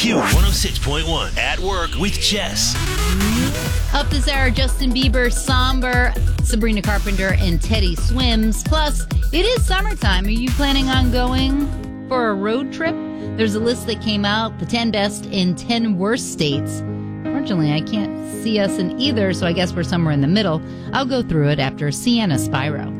Q106.1 at work with Jess. Up this hour, Justin Bieber, Somber, Sabrina Carpenter, and Teddy Swims. Plus, it is summertime. Are you planning on going for a road trip? There's a list that came out, the 10 best and 10 worst states. Fortunately, I can't see us in either, so I guess we're somewhere in the middle. I'll go through it after Sienna Spyro.